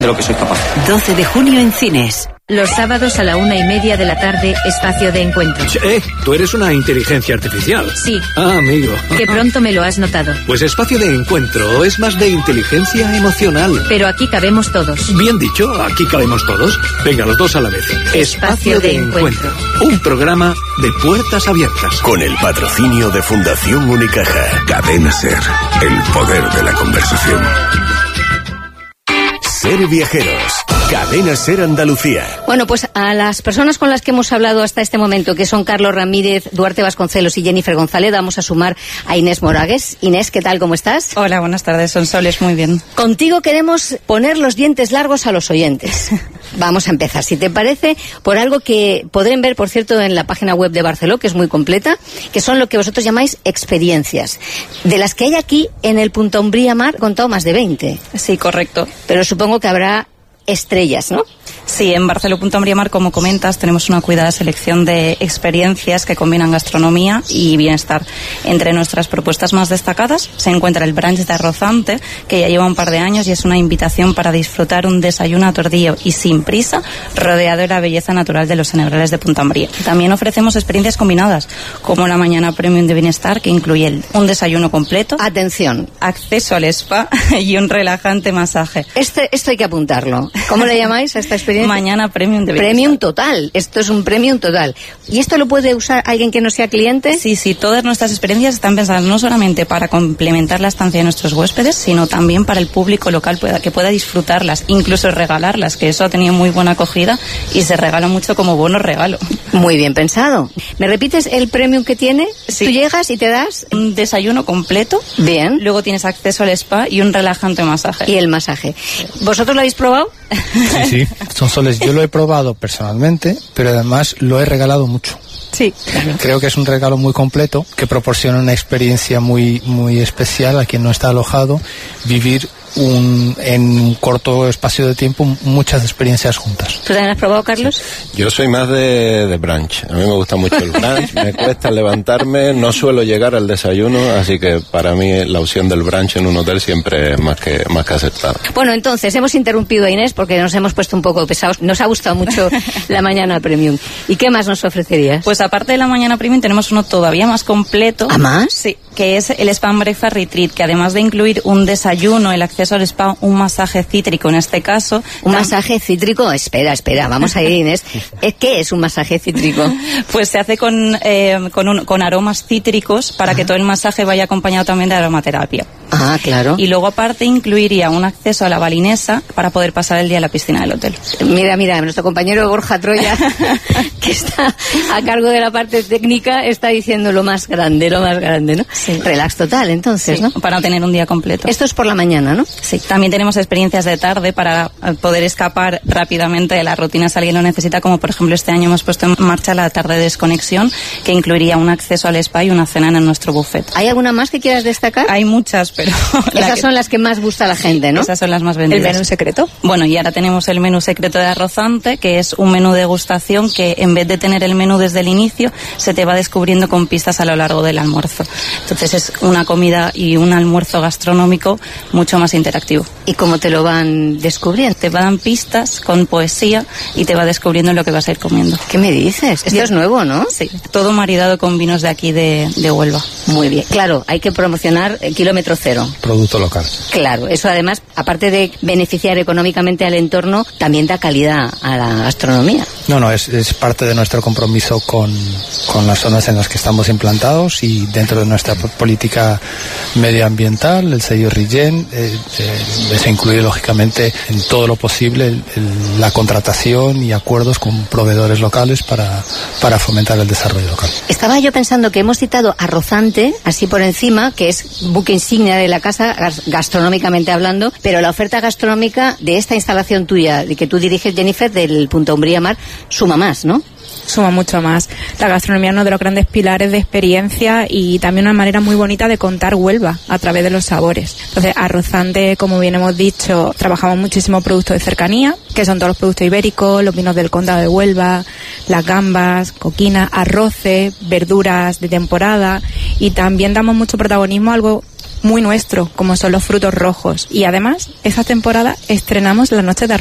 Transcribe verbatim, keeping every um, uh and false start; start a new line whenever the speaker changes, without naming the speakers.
de lo que soy capaz.
doce de junio en cines.
Los sábados a la una y media de la tarde, espacio de encuentro.
Eh, tú eres una inteligencia artificial.
Sí.
Ah, amigo.
Que pronto me lo has notado.
Pues espacio de encuentro es más de inteligencia emocional.
Pero aquí cabemos todos.
Bien dicho, aquí cabemos todos. Venga, los dos a la vez. Espacio, espacio de, de encuentro. encuentro. Un programa de puertas abiertas.
Con el patrocinio de Fundación Unicaja. Cadena Ser. El poder de la conversación. Ser Viajeros. Cadena Ser Andalucía.
Bueno, pues a las personas con las que hemos hablado hasta este momento, que son Carlos Ramírez, Duarte Vasconcelos y Jennifer González, vamos a sumar a Inés Moragues. Inés, ¿qué tal? ¿Cómo estás?
Hola, buenas tardes, Sonsoles, muy bien.
Contigo queremos poner los dientes largos a los oyentes. Vamos a empezar, si te parece, por algo que podrán ver, por cierto, en la página web de Barceló, que es muy completa, que son lo que vosotros llamáis experiencias. De las que hay aquí, en el Punta Umbría Mar, he contado más de veinte.
Sí, correcto.
Pero supongo que habrá estrellas, ¿no?
Sí, en Barceló Punta Umbría Mar, como comentas, tenemos una cuidada selección de experiencias que combinan gastronomía y bienestar. Entre nuestras propuestas más destacadas se encuentra el brunch de Arrozante, que ya lleva un par de años y es una invitación para disfrutar un desayuno a tordillo y sin prisa, rodeado de la belleza natural de los Enebrales de Punta Umbría. También ofrecemos experiencias combinadas, como la mañana premium de bienestar, que incluye un desayuno completo,
atención,
acceso al spa y un relajante masaje.
Este, esto hay que apuntarlo. ¿Cómo le llamáis a esta experiencia?
Mañana premium de bienestar.
Premium total. Esto es un premium total. ¿Y esto lo puede usar alguien que no sea cliente?
Sí, sí. Todas nuestras experiencias están pensadas no solamente para complementar la estancia de nuestros huéspedes, sino también para el público local pueda, que pueda disfrutarlas, incluso regalarlas, que eso ha tenido muy buena acogida y se regala mucho como bono regalo.
Muy bien pensado. ¿Me repites el premium que tiene?
Sí.
Tú llegas y te das
un desayuno completo.
Bien.
Luego tienes acceso al spa y un relajante masaje.
Y el masaje. ¿Vosotros lo habéis probado?
Sí, sí. Sonsoles, yo lo he probado personalmente, pero además lo he regalado mucho.
Sí.
Creo que es un regalo muy completo que proporciona una experiencia muy muy especial a quien no está alojado, vivir un, en un corto espacio de tiempo muchas experiencias juntas.
¿Tú también has probado, Carlos?
Sí. Yo soy más de, de brunch. A mí me gusta mucho el brunch, me cuesta levantarme, no suelo llegar al desayuno, así que para mí la opción del brunch en un hotel siempre es más que, más que aceptada.
Bueno, entonces, hemos interrumpido a Inés porque nos hemos puesto un poco pesados. Nos ha gustado mucho la mañana premium. ¿Y qué más nos ofrecerías?
Pues aparte de la mañana premium tenemos uno todavía más completo.
¿Ah, más?
Sí, que es el Spa Breakfast Retreat, que además de incluir un desayuno, el acceso al spa, un masaje cítrico en este caso.
¿Un masaje cítrico? Espera, espera, vamos a ir, Inés. ¿Qué es un masaje cítrico?
Pues se hace con, eh, con, un, con aromas cítricos para ah. que todo el masaje vaya acompañado también de aromaterapia.
Ah, claro.
Y luego aparte incluiría un acceso a la balinesa para poder pasar el día en la piscina del hotel.
Mira, mira, nuestro compañero Borja Troya, que está a cargo de la parte técnica, está diciendo lo más grande, lo más grande, ¿no?
Sí.
Relax total, entonces,
sí,
¿no?
Para tener un día completo.
Esto es por la mañana, ¿no?
Sí. También tenemos experiencias de tarde para poder escapar rápidamente de la rutina si alguien lo necesita, como por ejemplo este año hemos puesto en marcha la tarde de desconexión, que incluiría un acceso al spa y una cena en nuestro buffet.
¿Hay alguna más que quieras destacar?
Hay muchas, pero...
Esas
que...
son las que más gusta a la gente, ¿no?
Esas son las más vendidas.
¿El menú secreto?
Bueno, y ahora tenemos el menú secreto de Arrozante, que es un menú degustación que en vez de tener el menú desde el inicio, se te va descubriendo con pistas a lo largo del almuerzo. Entonces es una comida y un almuerzo gastronómico mucho más interactivo.
¿Y cómo te lo van descubriendo?
Te van pistas con poesía y te va descubriendo lo que vas a ir comiendo.
¿Qué me dices? Esto es nuevo, ¿no?
Sí, todo maridado con vinos de aquí de, de Huelva.
Muy bien. Claro, hay que promocionar el kilómetro cero.
Producto local.
Claro, eso además, aparte de beneficiar económicamente al entorno, también da calidad a la gastronomía.
No, no, es, es parte de nuestro compromiso con, con las zonas en las que estamos implantados y dentro de nuestra política medioambiental, el sello RIGEN, eh, eh, se incluye lógicamente en todo lo posible el, el, la contratación y acuerdos con proveedores locales para, para fomentar el desarrollo local.
Estaba yo pensando que hemos citado Arrozante, así por encima, que es buque insignia de la casa, gastronómicamente hablando, pero la oferta gastronómica de esta instalación tuya, de que tú diriges, Jennifer, del Punta Umbría Mar, suma más, ¿no?
Suma mucho más. La gastronomía es uno de los grandes pilares de experiencia y también una manera muy bonita de contar Huelva a través de los sabores. Entonces, Arrozante, como bien hemos dicho, trabajamos muchísimo productos de cercanía, que son todos los productos ibéricos, los vinos del Condado de Huelva, las gambas, coquinas, arroces, verduras de temporada, y también damos mucho protagonismo a algo muy nuestro, como son los frutos rojos. Y además, esta temporada estrenamos las noches de